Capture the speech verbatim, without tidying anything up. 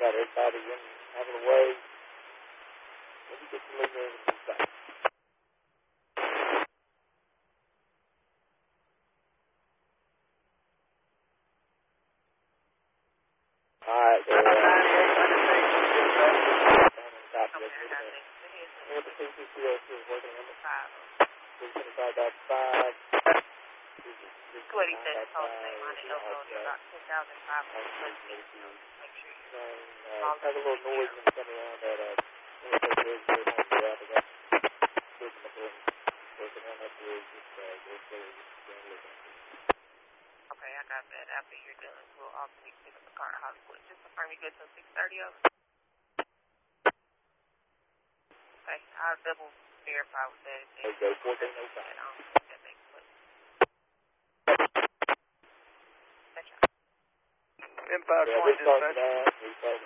got everybody in out of the way. Let me get the leader in the back. All right, so, uh, down on top of this. And the P C C O two is working on the five. three twenty-five point five. What he said, told me on it, about ten thousand five hundred. Make sure you uh, had a little noise when it came around that, uh, interstate bridge, they don't go out of that. Working up there, working on that bridge, just, uh, go slow, just, uh, looking. Okay, I got that. After you're done, we'll all be pick up the car at Hollywood. Just confirm you good till six thirty over. Okay, I'll double verify with that. Okay, fourteen oh five. That makes sense. M five twenty dispatch.